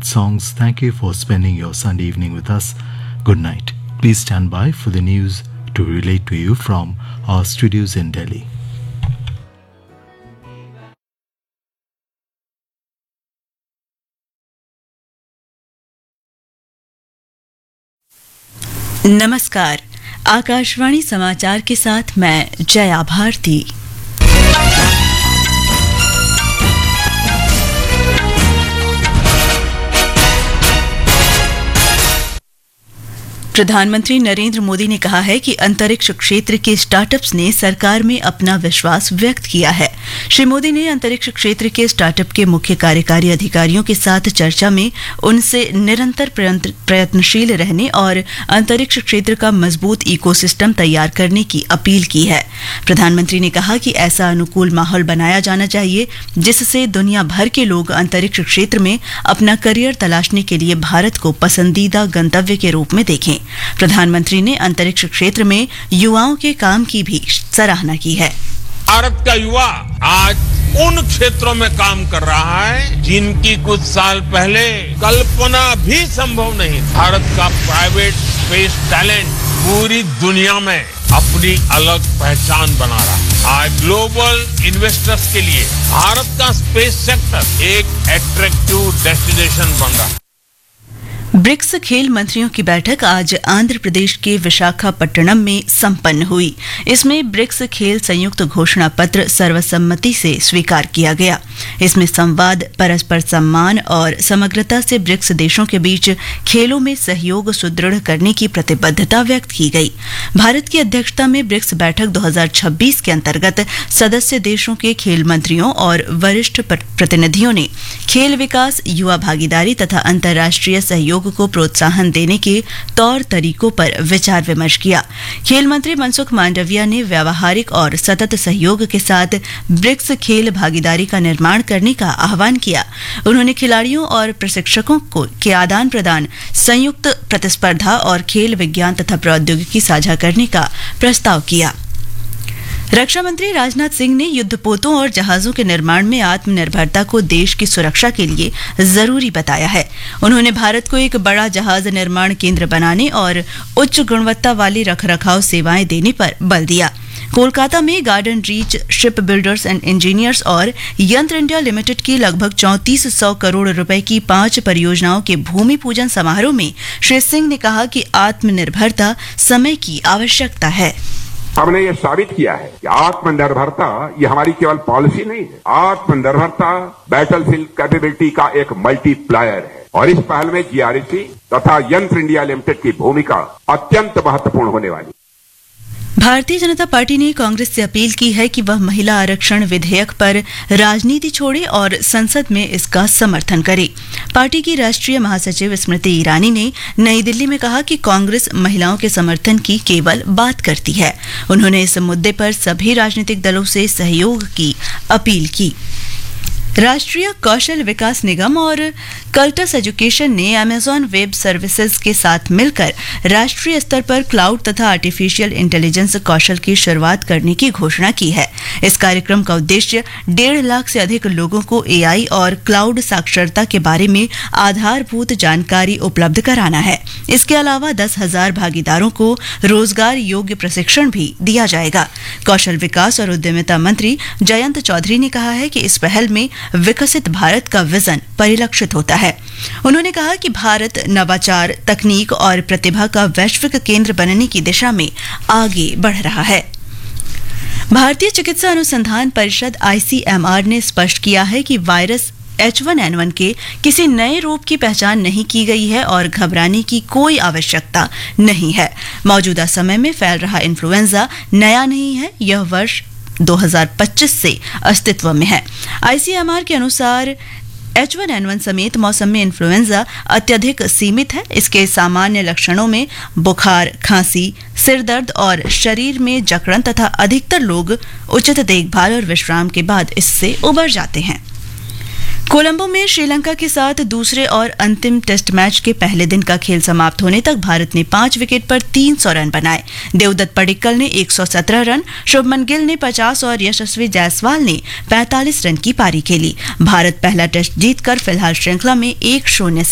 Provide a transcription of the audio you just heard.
great songs. Thank you for spending your Sunday evening with us. Good night. Please stand by for the news to relate to you from our studios in Delhi. नमस्कार, आकाशवाणी समाचार के साथ मैं जया भारती। प्रधानमंत्री नरेंद्र मोदी ने कहा है कि अंतरिक्ष क्षेत्र के स्टार्टअप्स ने सरकार में अपना विश्वास व्यक्त किया है। श्री मोदी ने अंतरिक्ष क्षेत्र के स्टार्टअप के मुख्य कार्यकारी अधिकारियों के साथ चर्चा में उनसे निरंतर प्रयत्नशील रहने और अंतरिक्ष क्षेत्र का मजबूत इकोसिस्टम तैयार करने की अपील की है। प्रधानमंत्री ने कहा कि ऐसा अनुकूल माहौल बनाया जाना चाहिए जिससे दुनिया भर के लोग अंतरिक्ष क्षेत्र में अपना करियर तलाशने के लिए भारत को पसंदीदा गंतव्य के रूप में देखें। प्रधानमंत्री ने अंतरिक्ष क्षेत्र में युवाओं के काम की भी सराहना की है। भारत का युवा आज उन क्षेत्रों में काम कर रहा है जिनकी कुछ साल पहले कल्पना भी संभव नहीं। भारत का प्राइवेट स्पेस टैलेंट पूरी दुनिया में अपनी अलग पहचान बना रहा है। आज ग्लोबल इन्वेस्टर्स के लिए भारत का स्पेस सेक्टर एक अट्रैक्टिव डेस्टिनेशन बन रहा है। ब्रिक्स खेल मंत्रियों की बैठक आज आंध्र प्रदेश के विशाखापट्टनम में संपन्न हुई। इसमें ब्रिक्स खेल संयुक्त घोषणा पत्र सर्वसम्मति से स्वीकार किया गया। इसमें संवाद, परस्पर सम्मान और समग्रता से ब्रिक्स देशों के बीच खेलों में सहयोग सुदृढ़ करने की प्रतिबद्धता व्यक्त की गई। भारत की अध्यक्षता में ब्रिक्स बैठक 2026 के अंतर्गत सदस्य देशों के खेल मंत्रियों और वरिष्ठ प्रतिनिधियों ने खेल विकास, युवा भागीदारी तथा अंतर्राष्ट्रीय सहयोग को प्रोत्साहन देने के तौर तरीकों पर विचार विमर्श किया। खेल मंत्री मनसुख मांडविया ने व्यावहारिक और सतत सहयोग के साथ ब्रिक्स खेल भागीदारी का निर्माण करने का आह्वान किया। उन्होंने खिलाड़ियों और प्रशिक्षकों के आदान प्रदान, संयुक्त प्रतिस्पर्धा और खेल विज्ञान तथा प्रौद्योगिकी साझा करने का प्रस्ताव किया। रक्षा मंत्री राजनाथ सिंह ने युद्धपोतों और जहाजों के निर्माण में आत्मनिर्भरता को देश की सुरक्षा के लिए जरूरी बताया है। उन्होंने भारत को एक बड़ा जहाज निर्माण केंद्र बनाने और उच्च गुणवत्ता वाली रखरखाव सेवाएं देने पर बल दिया। कोलकाता में garden reach ship builders and engineers और यंत्र इंडिया लिमिटेड की लगभग 3400 करोड़ रुपए की 5 परियोजनाओं के भूमि पूजन समारोह में श्री सिंह ने कहा कि आत्मनिर्भरता समय की आवश्यकता है। हमने ये साबित किया है कि आत्मनिर्भरता ये हमारी केवल पॉलिसी नहीं है। आत्मनिर्भरता बैटलफील्ड कैपेबिलिटी का एक मल्टीप्लायर है और इस पहल में जीआरसी तथा यंत्र इंडिया लिमिटेड की भूमिका अत्यंत महत्वपूर्ण होने वाली। भारतीय जनता पार्टी ने कांग्रेस से अपील की है कि वह महिला आरक्षण विधेयक पर राजनीति छोड़े और संसद में इसका समर्थन करे। पार्टी की राष्ट्रीय महासचिव स्मृति ईरानी ने नई दिल्ली में कहा कि कांग्रेस महिलाओं के समर्थन की केवल बात करती है। उन्होंने इस मुद्दे पर सभी राजनीतिक दलों से सहयोग की अपील की। राष्ट्रीय कौशल विकास निगम और कल्टस एजुकेशन ने अमेज़न वेब सर्विसेज के साथ मिलकर राष्ट्रीय स्तर पर क्लाउड तथा आर्टिफिशियल इंटेलिजेंस कौशल की शुरुआत करने की घोषणा की है। इस कार्यक्रम का उद्देश्य 1.5 लाख से अधिक लोगों को एआई और क्लाउड साक्षरता के बारे में आधारभूत जानकारी उपलब्ध कराना है। इसके अलावा 10,000 भागीदारों को रोजगार योग्य प्रशिक्षण भी दिया जाएगा। कौशल विकास और उद्यमिता मंत्री जयंत चौधरी ने कहा है कि इस पहल में विकसित भारत का विजन परिलक्षित होता है। उन्होंने कहा कि भारत नवाचार, तकनीक और प्रतिभा का वैश्विक केंद्र बनने की दिशा में आगे बढ़ रहा है। भारतीय चिकित्सा अनुसंधान परिषद ICMR ने स्पष्ट किया है कि वायरस H1N1 के किसी नए रूप की पहचान नहीं की गई है और घबराने की कोई आवश्यकता नहीं है। मौजूदा समय में फैल रहा इन्फ्लुएंजा नया नहीं है, यह वर्ष 2025 से अस्तित्व में है। ICMR के अनुसार H1N1 समेत मौसम में इन्फ्लुएंजा अत्यधिक सीमित है। इसके सामान्य लक्षणों में बुखार, खांसी, सिर दर्द और शरीर में जकड़न तथा अधिकतर लोग उचित देखभाल और विश्राम के बाद इससे उबर जाते हैं। कोलंबो में श्रीलंका के साथ दूसरे और अंतिम टेस्ट मैच के पहले दिन का खेल समाप्त होने तक भारत ने 5 विकेट पर 300 रन बनाए। देवदत्त पडिक्कल ने 117 रन, शुभमन गिल ने 50 और यशस्वी जायसवाल ने 45 रन की पारी खेली। भारत पहला टेस्ट जीतकर फिलहाल श्रृंखला में 1-0